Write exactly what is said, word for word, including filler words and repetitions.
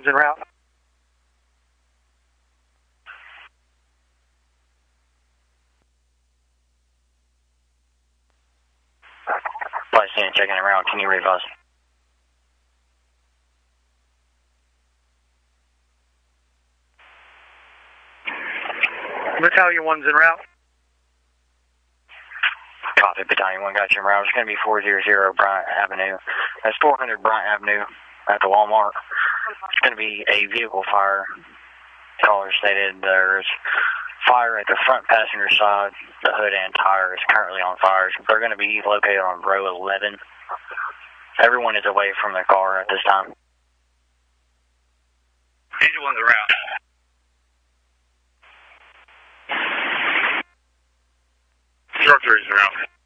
en route. Flight stand checking it around. Can you read us? Battalion one's en route. Copy, Battalion one got you en route. It's going to be four hundred Bryant Avenue. That's four hundred Bryant Avenue at the Walmart. It's going to be a vehicle fire. Caller stated there's fire at the front passenger side. The hood and tire is currently on fire. They're going to be located on row eleven. Everyone is away from their car at this time. Angel one's en route. Short three is en route.